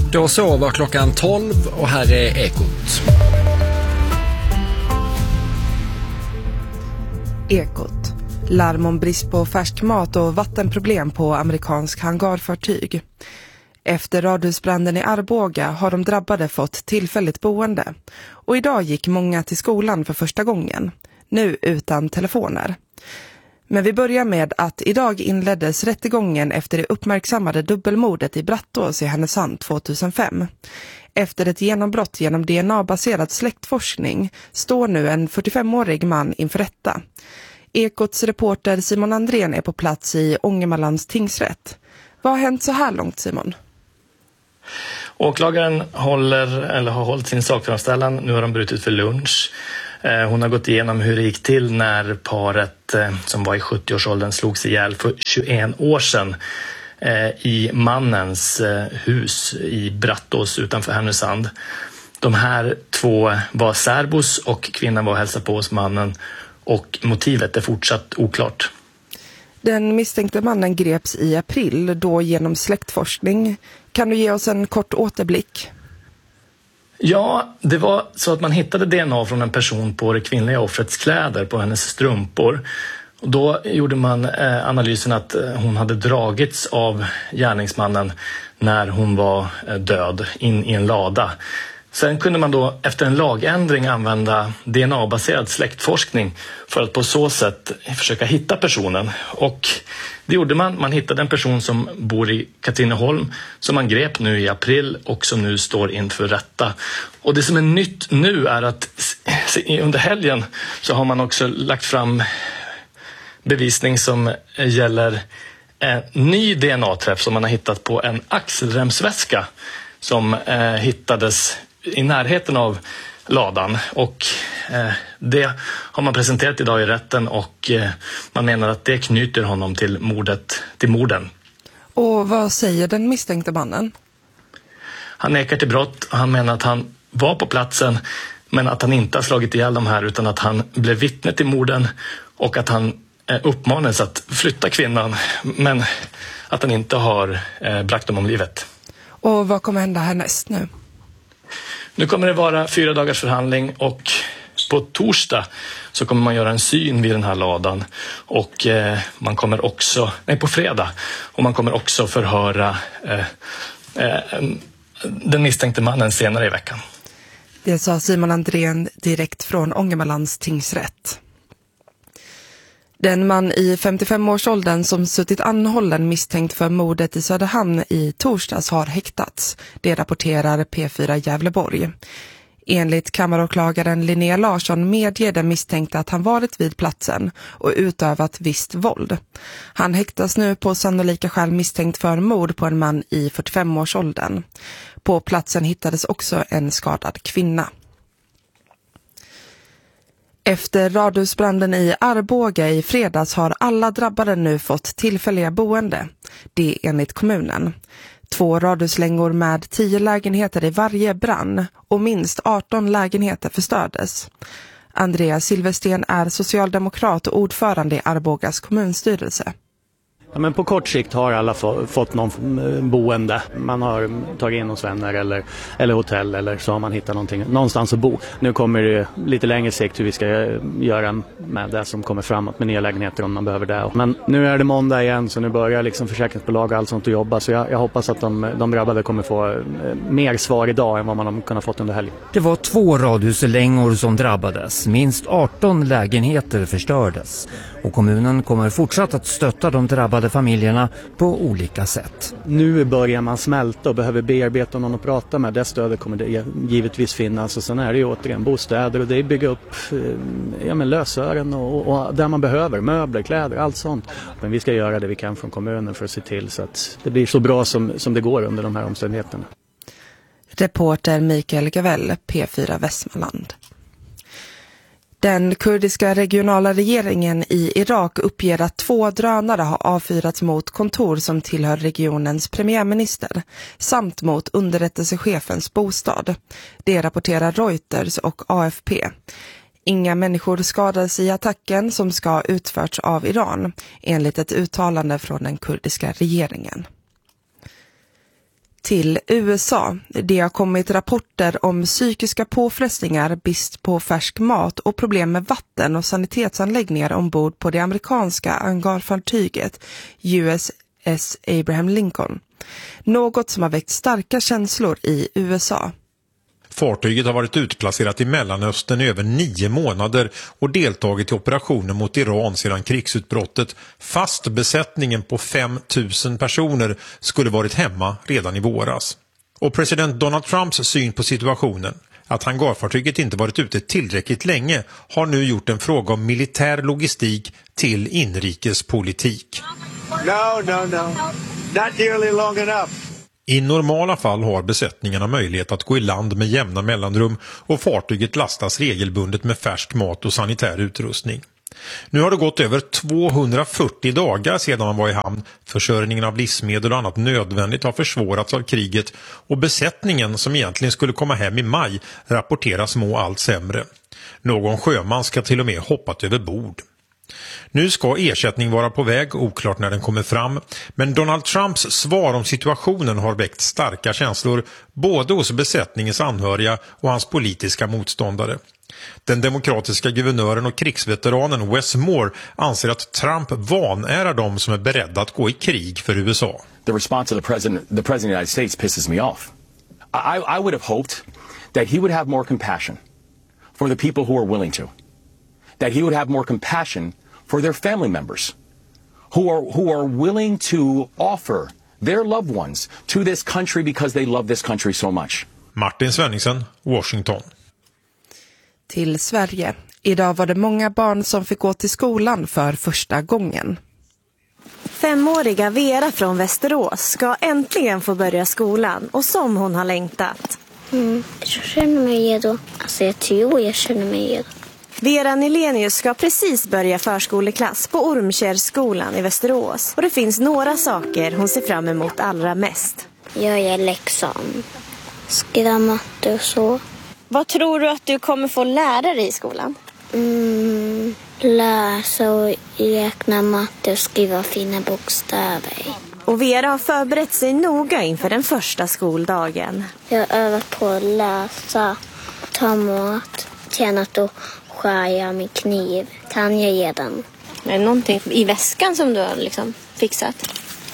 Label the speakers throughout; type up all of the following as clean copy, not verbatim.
Speaker 1: Då så var klockan 12 och här är Ekot.
Speaker 2: Ekot. Larm om brist på färsk mat och vattenproblem på amerikansk hangarfartyg. Efter radhusbranden i Arboga har de drabbade fått tillfälligt boende. Och idag gick många till skolan för första gången. Nu utan telefoner. Men vi börjar med att idag inleddes rättegången efter det uppmärksammade dubbelmordet i Brattås i Härnösand 2005. Efter ett genombrott genom DNA-baserad släktforskning står nu en 45-årig man inför rätta. Ekots reporter Simon Andrén är på plats i Ångermanlands tingsrätt. Vad har hänt så här långt, Simon?
Speaker 3: Åklagaren har hållit sin sakframställan. Nu har de brutit för lunch. Hon har gått igenom hur det gick till när paret som var i 70-årsåldern slogs ihjäl för 21 år sedan i mannens hus i Brattås utanför Härnösand. De här två var särbos och kvinnan var och hälsade på hos mannen och motivet är fortsatt oklart.
Speaker 2: Den misstänkte mannen greps i april då genom släktforskning. Kan du ge oss en kort återblick?
Speaker 3: Ja, det var så att man hittade DNA från en person på det kvinnliga offrets kläder, på hennes strumpor. Och då gjorde man analysen att hon hade dragits av gärningsmannen när hon var död in i en lada. Sen kunde man då efter en lagändring använda DNA-baserad släktforskning för att på så sätt försöka hitta personen. Och det gjorde man. Man hittade en person som bor i Katrineholm som man grep nu i april och som nu står inför rätta. Och det som är nytt nu är att under helgen så har man också lagt fram bevisning som gäller en ny DNA-träff som man har hittat på en axelremsväska som hittades i närheten av ladan och det har man presenterat idag i rätten och man menar att det knyter honom till morden.
Speaker 2: Och vad säger den misstänkte mannen?
Speaker 3: Han nekar till brott. Han menar att han var på platsen men att han inte har slagit ihjäl de här utan att han blev vittne till morden och att han uppmanades att flytta kvinnan men att han inte har bragt dem om livet.
Speaker 2: Och vad kommer hända härnäst nu?
Speaker 3: Nu kommer det vara 4 dagars förhandling och på torsdag så kommer man göra en syn vid den här ladan och man kommer också, på fredag, och man kommer också förhöra den misstänkte mannen senare i veckan.
Speaker 2: Det sa Simon Andrén direkt från Ångermanlands tingsrätt. Den man i 55-årsåldern som suttit anhållen misstänkt för mordet i Söderhamn i torsdags har häktats. Det rapporterar P4 Gävleborg. Enligt kammaråklagaren Linnea Larsson medger den misstänkte att han varit vid platsen och utövat visst våld. Han häktas nu på sannolika skäl misstänkt för mord på en man i 45-årsåldern. På platsen hittades också en skadad kvinna. Efter radhusbranden i Arboga i fredags har alla drabbade nu fått tillfälliga boende. Det enligt kommunen. 2 radhuslängor med 10 lägenheter i varje brann och minst 18 lägenheter förstördes. Andreas Silversten är socialdemokrat och ordförande i Arbogas kommunstyrelse.
Speaker 4: Ja, men på kort sikt har alla fått någon boende. Man har tagit in hos vänner eller hotell eller så har man hittat någonstans att bo. Nu kommer det lite längre sikt hur vi ska göra med det som kommer framåt med nya lägenheter om man behöver det. Men nu är det måndag igen så nu börjar liksom försäkringsbolag och allt sånt att jobba. Så jag hoppas att de drabbade kommer få mer svar idag än vad man har kunnat fått under helgen.
Speaker 5: Det var 2 radhuslängor som drabbades. Minst 18 lägenheter förstördes. Och kommunen kommer fortsatt att stötta de drabbade familjerna på olika sätt.
Speaker 4: Nu börjar man smälta och behöver bearbeta någon att prata med. Det stödet kommer det givetvis finnas. Och sen är det ju återigen bostäder och det är bygga upp lösören och där man behöver. Möbler, kläder, allt sånt. Men vi ska göra det vi kan från kommunen för att se till så att det blir så bra som det går under de här omständigheterna.
Speaker 2: Reporter Mikael Gavell, P4 Västmanland. Den kurdiska regionala regeringen i Irak uppger att 2 drönare har avfyrats mot kontor som tillhör regionens premiärminister samt mot underrättelsechefens bostad. Det rapporterar Reuters och AFP. Inga människor skadades i attacken som ska ha utförts av Iran, enligt ett uttalande från den kurdiska regeringen. Till USA. Det har kommit rapporter om psykiska påfrestningar, brist på färsk mat och problem med vatten och sanitetsanläggningar ombord på det amerikanska hangarfartyget USS Abraham Lincoln. Något som har väckt starka känslor i USA.
Speaker 6: Fartyget har varit utplacerat i Mellanöstern i över 9 månader och deltagit i operationer mot Iran sedan krigsutbrottet. Fast besättningen på 5 000 personer skulle varit hemma redan i våras. Och president Donald Trumps syn på situationen, att hangarfartyget inte varit ute tillräckligt länge, har nu gjort en fråga om militär logistik till inrikespolitik.
Speaker 7: No. Not nearly long enough.
Speaker 6: I normala fall har besättningarna möjlighet att gå i land med jämna mellanrum och fartyget lastas regelbundet med färsk mat och sanitär utrustning. Nu har det gått över 240 dagar sedan man var i hamn. Försörjningen av livsmedel och annat nödvändigt har försvårats av kriget och besättningen som egentligen skulle komma hem i maj rapporteras må allt sämre. Någon sjöman ska till och med hoppat över bord. Nu ska ersättning vara på väg, oklart när den kommer fram. Men Donald Trumps svar om situationen har väckt starka känslor både hos besättningens anhöriga och hans politiska motståndare. Den demokratiska guvernören och krigsveteranen Wes Moore anser att Trump vanärar dem som är beredda att gå i krig för USA.
Speaker 8: The response of the president of the United States pisses me off. I would have hoped that he would have more compassion for the people who are willing to. That he would have more compassion for their family members who are willing to offer their loved ones to this country because they love this country so much.
Speaker 6: Martin Svenningsen, Washington.
Speaker 2: Till Sverige. Idag var det många barn som fick gå till skolan för första gången.
Speaker 9: 5-åriga Vera från Västerås ska äntligen få börja skolan och som hon har längtat.
Speaker 10: Jag känner mig redo. Alltså jag tror jag känner mig redo.
Speaker 9: Vera Nilenius ska precis börja förskoleklass på Ormkärrskolan i Västerås. Och det finns några saker hon ser fram emot allra mest.
Speaker 10: Jag gör läxan, skriva matte och så.
Speaker 9: Vad tror du att du kommer få lära dig i skolan?
Speaker 10: Läsa och räkna matte och skriva fina bokstäver.
Speaker 9: Och Vera har förberett sig noga inför den första skoldagen.
Speaker 10: Jag har övat på att läsa, ta mat, tränat och skära med kniv. Kan jag ge den?
Speaker 9: Är det någonting i väskan som du har liksom fixat?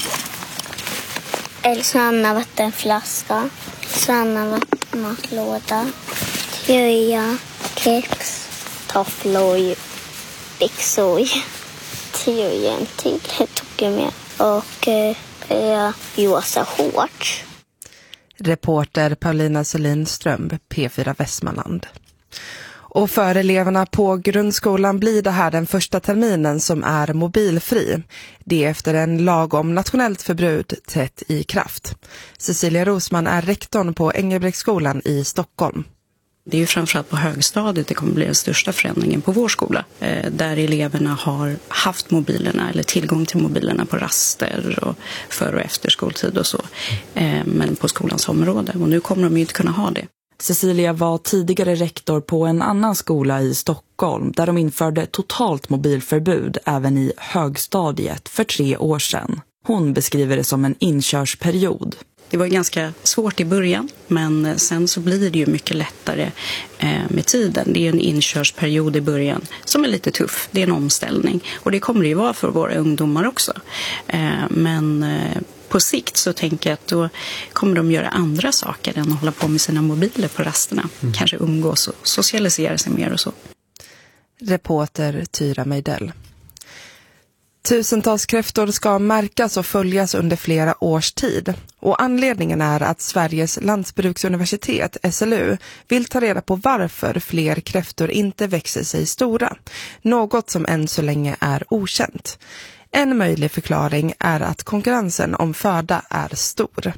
Speaker 10: Sanna vattenflaska, Sanna matlåda, tröja, keps, tofflor, byxor, tröjan till tog jag med och rosa shorts.
Speaker 2: Reporter Paulina Solinström, P4 Västmanland. Och för eleverna på grundskolan blir det här den första terminen som är mobilfri. Det är efter en lag om nationellt förbud trätt i kraft. Cecilia Rosman är rektorn på Engelbrektsskolan i Stockholm.
Speaker 11: Det är ju framförallt på högstadiet det kommer bli den största förändringen på vår skola. Där eleverna har haft mobilerna eller tillgång till mobilerna på raster och för- och efter skoltid och så. Men på skolans område. Och nu kommer de ju inte kunna ha det.
Speaker 12: Cecilia var tidigare rektor på en annan skola i Stockholm där de införde totalt mobilförbud även i högstadiet för 3 år sedan. Hon beskriver det som en inkörsperiod.
Speaker 11: Det var ganska svårt i början, men sen så blir det ju mycket lättare med tiden. Det är en inkörsperiod i början som är lite tuff. Det är en omställning och det kommer det ju vara för våra ungdomar också. Men på sikt så tänker jag att då kommer de göra andra saker än att hålla på med sina mobiler på rasterna. Kanske umgås och socialisera sig mer och så.
Speaker 2: Reporter Tyra Meidell. Tusentals kräftor ska märkas och följas under flera års tid. Och anledningen är att Sveriges lantbruksuniversitet, SLU, vill ta reda på varför fler kräftor inte växer sig stora. Något som än så länge är okänt. En möjlig förklaring är att konkurrensen om föda är stor.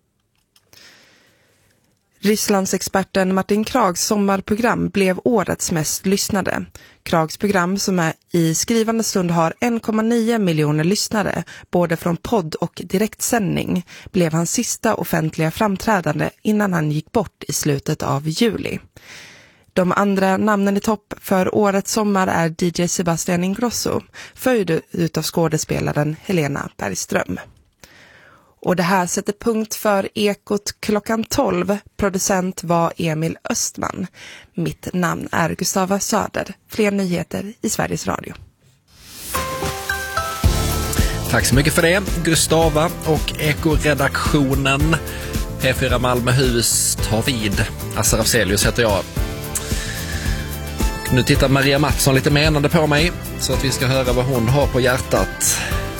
Speaker 2: Rysslandsexperten Martin Krags sommarprogram blev årets mest lyssnade. Krags program som är i skrivande stund har 1,9 miljoner lyssnare, både från podd och direktsändning, blev hans sista offentliga framträdande innan han gick bort i slutet av juli. De andra namnen i topp för årets sommar är DJ Sebastian Ingrosso, följd utav skådespelaren Helena Bergström. Och det här sätter punkt för Ekot klockan 12. Producent var Emil Östman. Mitt namn är Gustava Söder. Fler nyheter i Sveriges Radio.
Speaker 1: Tack så mycket för det, Gustava, och Eko-redaktionen. P4 Malmöhus tar vid. Assar Afzelius heter jag. Nu tittar Maria Mattsson lite menande på mig, så att vi ska höra vad hon har på hjärtat.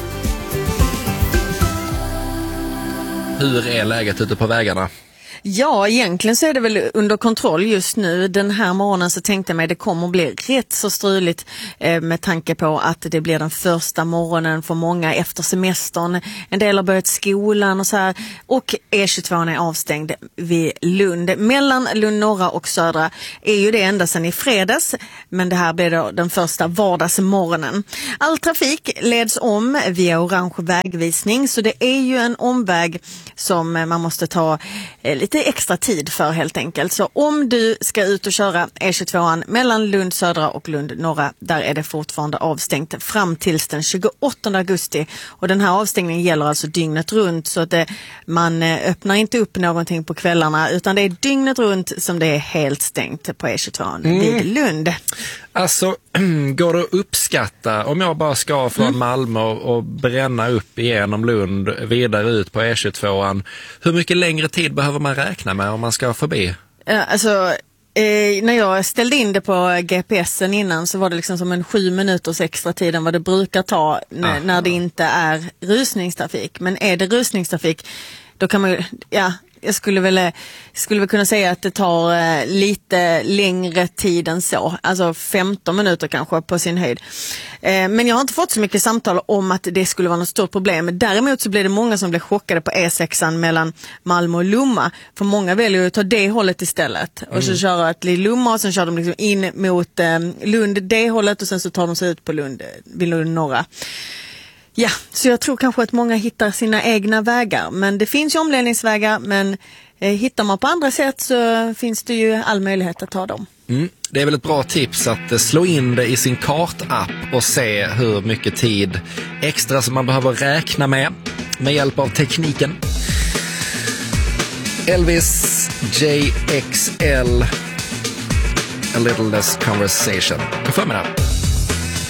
Speaker 1: Hur är läget ute på vägarna?
Speaker 13: Ja, egentligen så är det väl under kontroll just nu. Den här morgonen så tänkte jag mig det kommer att bli rätt så struligt med tanke på att det blir den första morgonen för många efter semestern. En del har börjat skolan och så här. Och E22 är avstängd vid Lund. Mellan Lund norra och södra är ju det ända sedan i fredags. Men det här blir då den första vardagsmorgonen. All trafik leds om via orange vägvisning. Så det är ju en omväg som man måste ta lite extra tid för helt enkelt. Så om du ska ut och köra E22 mellan Lund södra och Lund norra, där är det fortfarande avstängt fram tills den 28 augusti. Och den här avstängningen gäller alltså dygnet runt, så att man öppnar inte upp någonting på kvällarna, utan det är dygnet runt som det är helt stängt på E22 vid Lund.
Speaker 1: Alltså, går det att uppskatta om jag bara ska från Malmö och bränna upp igenom Lund vidare ut på E22, hur mycket längre tid behöver man räkna med om man ska förbi?
Speaker 13: Alltså, när jag ställde in det på GPSen innan så var det liksom som en 7 minuters extra tid än vad det brukar ta när det inte är rusningstrafik. Men är det rusningstrafik, då kan man ju, jag skulle väl kunna säga att det tar lite längre tid än så. Alltså 15 minuter kanske på sin höjd. Men jag har inte fått så mycket samtal om att det skulle vara något stort problem. Däremot så blir det många som blir chockade på E6 mellan Malmö och Lomma. För många väljer att ta det hållet istället. Och så kör de till Lomma och sen kör de liksom in mot Lund det hållet och sen så tar de sig ut på Lund, vid Lund norra. Ja, så jag tror kanske att många hittar sina egna vägar. Men det finns ju omledningsvägar, men hittar man på andra sätt så finns det ju all möjlighet att ta dem.
Speaker 1: Det är väl ett bra tips att slå in det i sin kartapp och se hur mycket tid extra som man behöver räkna med hjälp av tekniken. Elvis JXL, A Little Less Conversation. Gå för mig där.